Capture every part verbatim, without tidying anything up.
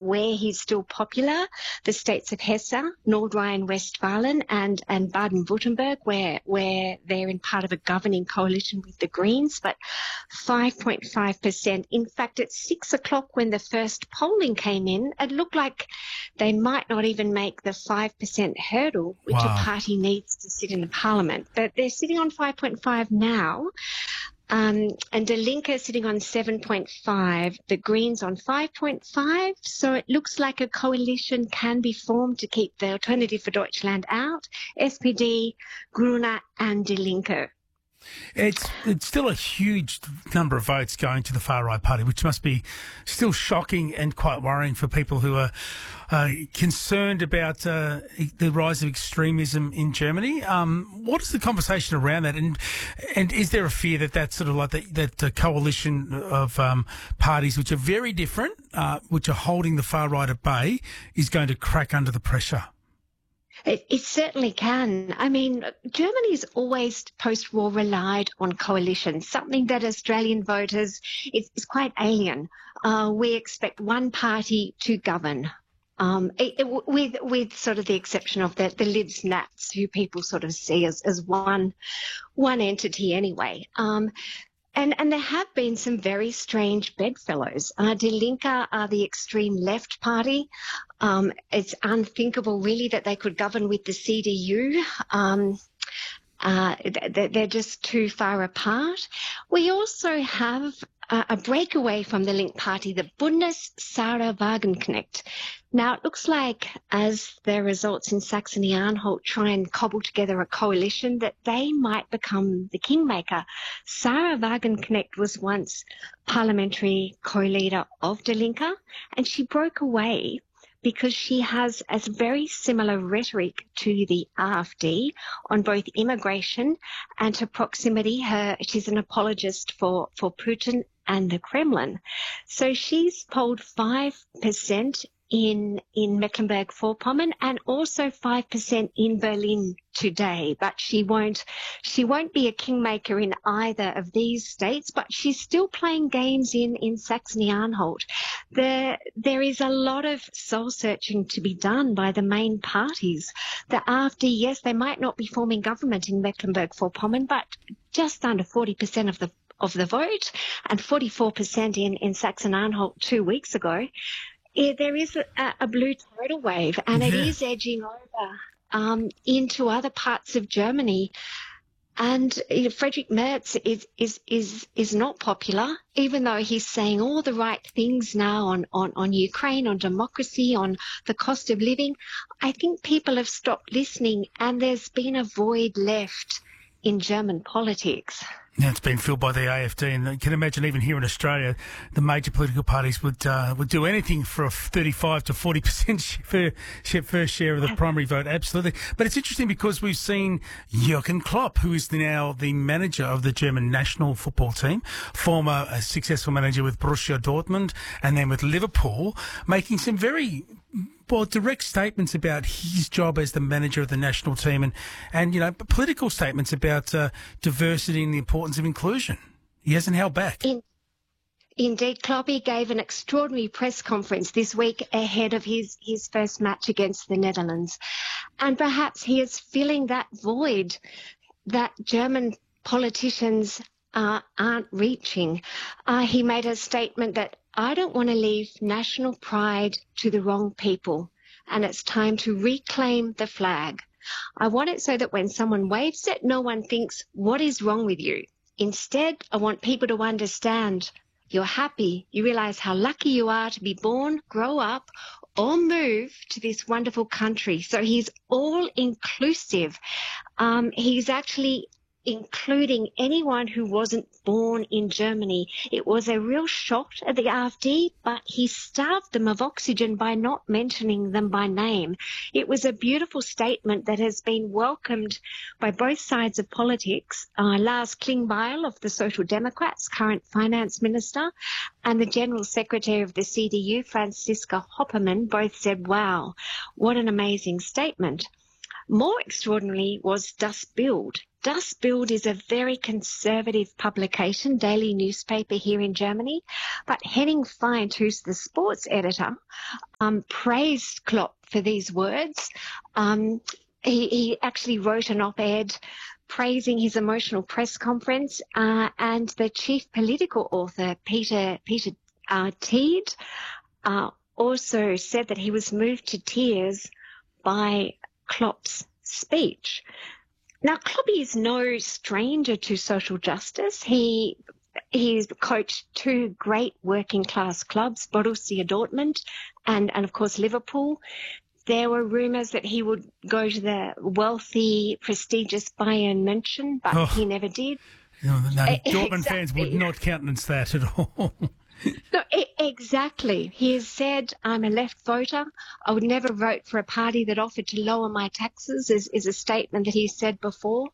where he's still popular, the states of Hesse, North Rhine-Westphalia and, and Baden-Württemberg, where, where they're in part of a governing coalition with the Greens, but five point five percent. In fact, at six o'clock when the first polling came in, it looked like they might not even make the five percent hurdle, which Wow. a party needs to sit in the parliament. But they're sitting on five point five now. Um, and De Linke sitting on seven point five, the Greens on five point five. So it looks like a coalition can be formed to keep the Alternative for Deutschland out, S P D, Grüne and De Linke. It's it's still a huge number of votes going to the far-right party, which must be still shocking and quite worrying for people who are uh, concerned about uh, the rise of extremism in Germany. Um, what is the conversation around that? And and is there a fear that that's sort of like the, that uh, coalition of um, parties which are very different, uh, which are holding the far-right at bay, is going to crack under the pressure? It, it certainly can. I mean, Germany's always post-war relied on coalitions, something that Australian voters is, is quite alien. Uh, we expect one party to govern. Um, it, it, with with sort of the exception of the, the Libs Nats, who people sort of see as, as one one entity anyway. Um, And, and there have been some very strange bedfellows. Uh, De Linke are the extreme left party. Um, it's unthinkable, really, that they could govern with the C D U. Um, uh, they're just too far apart. We also have uh, a breakaway from the Link Party, the Bundes Sarah Wagenknecht. Now, it looks like as the results in Saxony-Anhalt try and cobble together a coalition that they might become the kingmaker. Sarah Wagenknecht was once parliamentary co-leader of De Linke, and she broke away because she has a very similar rhetoric to the A F D on both immigration and her proximity. Her, she's an apologist for, for Putin and the Kremlin. So she's polled five percent in in Mecklenburg-Vorpommern and also five percent in Berlin today. But she won't she won't be a kingmaker in either of these states, but she's still playing games in, in Saxony-Anhalt. There, there is a lot of soul-searching to be done by the main parties. The A F D, yes, they might not be forming government in Mecklenburg-Vorpommern, but just under forty percent of the of the vote and forty-four percent in, in Saxony-Anhalt two weeks ago. Yeah, there is a, a blue tidal wave, and it Yeah. is edging over um, into other parts of Germany. And you know, Friedrich Merz is, is is is not popular, even though he's saying all the right things now on, on, on Ukraine, on democracy, on the cost of living. I think people have stopped listening, and there's been a void left in German politics. Now it's been filled by the A F D, and you can imagine even here in Australia, the major political parties would uh, would do anything for a thirty-five to forty percent fair, fair share of the primary vote. Absolutely. But it's interesting because we've seen Jürgen Klopp, who is now the manager of the German national football team, former a successful manager with Borussia Dortmund and then with Liverpool, making some very well, direct statements about his job as the manager of the national team and, and you know, political statements about uh, diversity and the importance of inclusion. He hasn't held back. In, indeed, Kloppy gave an extraordinary press conference this week ahead of his, his first match against the Netherlands. And perhaps he is filling that void that German politicians uh, aren't reaching. Uh, he made a statement that I don't want to leave national pride to the wrong people, and it's time to reclaim the flag. I want it so that when someone waves it, no one thinks, what is wrong with you? Instead, I want people to understand you're happy, you realize how lucky you are to be born, grow up, or move to this wonderful country. So he's all inclusive. Um, he's actually including anyone who wasn't born in Germany. It was a real shock at the A F D, but he starved them of oxygen by not mentioning them by name. It was a beautiful statement that has been welcomed by both sides of politics. Uh, Lars Klingbeil of the Social Democrats, current finance minister, and the General Secretary of the C D U, Franziska Hoppermann, both said, wow, what an amazing statement. More extraordinary was Das Bild. Das Bild is a very conservative publication, daily newspaper here in Germany. But Henning Feind, who's the sports editor, um, praised Klopp for these words. Um, he, he actually wrote an op-ed praising his emotional press conference, uh, and the chief political author, Peter Peter uh, Teed, uh, also said that he was moved to tears by Klopp's speech. Now, Kloppy is no stranger to social justice. He he's coached two great working class clubs, Borussia Dortmund and, and of course, Liverpool. There were rumours that he would go to the wealthy, prestigious Bayern München, but oh, he never did. You know, no, Dortmund exactly. fans would not countenance that at all. No, exactly. He has said, I'm a left voter. I would never vote for a party that offered to lower my taxes, is, is a statement that he said before.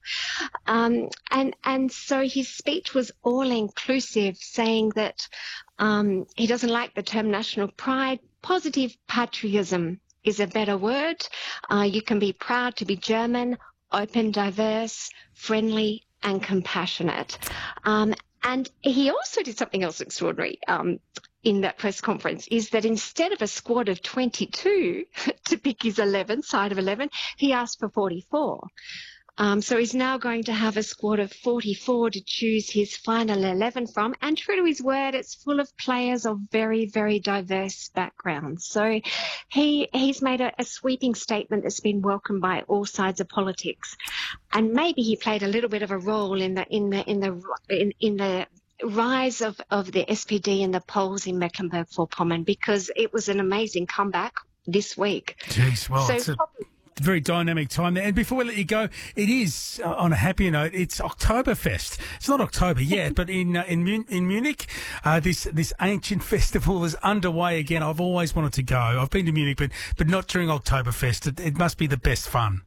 Um, and, and so his speech was all-inclusive, saying that um, he doesn't like the term national pride. Positive patriotism is a better word. Uh, you can be proud to be German, open, diverse, friendly and compassionate. Um, And he also did something else extraordinary um, in that press conference, is that instead of a squad of twenty-two to pick his eleven, side of eleven, he asked for forty-four. Um, so he's now going to have a squad of forty-four to choose his final eleven from. And true to his word, it's full of players of very, very diverse backgrounds. So he he's made a, a sweeping statement that's been welcomed by all sides of politics. And maybe he played a little bit of a role in the in the in the in, in the rise of, of the S P D in the polls in Mecklenburg-Vorpommern, because it was an amazing comeback this week. Jeez, well, so it's a very dynamic time there. And before we let you go, it is, uh, on a happier note, it's Oktoberfest. It's not October yet, but in uh, in, Mun- in Munich, uh, this this ancient festival is underway again. I've always wanted to go. I've been to Munich, but, but not during Oktoberfest. It, it must be the best fun.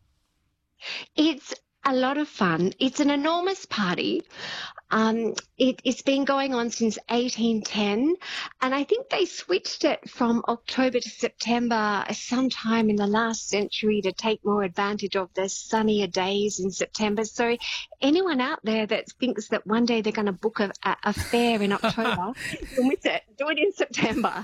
It's a lot of fun. It's an enormous party. Um, it, it's been going on since eighteen ten, and I think they switched it from October to September sometime in the last century to take more advantage of the sunnier days in September. So anyone out there that thinks that one day they're going to book a, a, a fair in October, do it. Do it in September.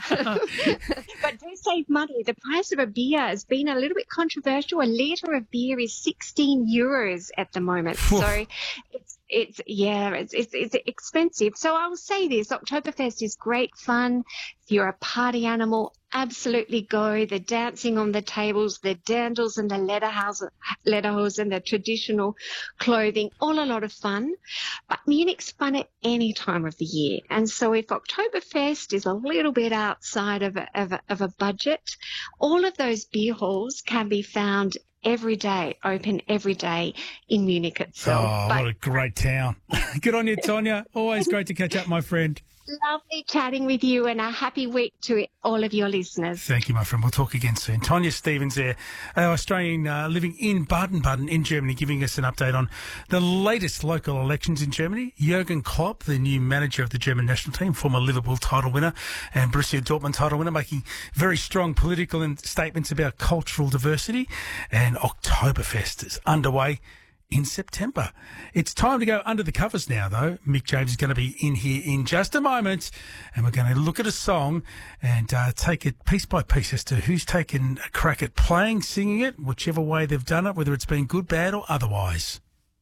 But do save money. The price of a beer has been a little bit controversial. A litre of beer is sixteen euros at the moment. So it's It's yeah, it's, it's it's expensive. So I'll say this: Oktoberfest is great fun. If you're a party animal, absolutely go. The dancing on the tables, the dandles and the lederhosen, lederhosen, the traditional clothing, all a lot of fun. But Munich's fun at any time of the year. And so if Oktoberfest is a little bit outside of a, of a, of a budget, all of those beer halls can be found every day, open every day in Munich itself. Oh, but what a great town. Good on you, Tonya. Always great to catch up, my friend. Lovely chatting with you, and a happy week to all of your listeners. Thank you, my friend. We'll talk again soon. Tonya Stevens there, an Australian uh, living in Baden-Baden in Germany, giving us an update on the latest local elections in Germany. Jurgen Klopp, the new manager of the German national team, former Liverpool title winner and Borussia Dortmund title winner, making very strong political statements about cultural diversity. And Oktoberfest is underway in September. It's time to go under the covers now, though. Mick James is going to be in here in just a moment, and we're going to look at a song and uh, take it piece by piece as to who's taken a crack at playing, singing it, whichever way they've done it, whether it's been good, bad or otherwise.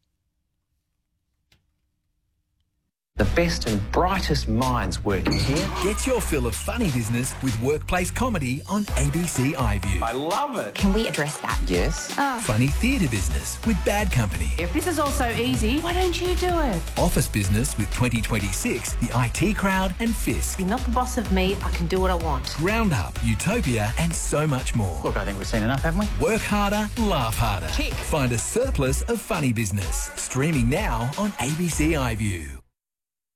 The best and brightest minds working here. Get your fill of funny business with workplace comedy on A B C iView. I love it. Can we address that? Yes. Oh. Funny theatre business with Bad Company. If this is all so easy, why don't you do it? Office business with twenty twenty-six, the I T Crowd and Fisk. You're not the boss of me. I can do what I want. Roundup, Utopia and so much more. Look, I think we've seen enough, haven't we? Work harder, laugh harder. Kick. Find a surplus of funny business. Streaming now on A B C iView.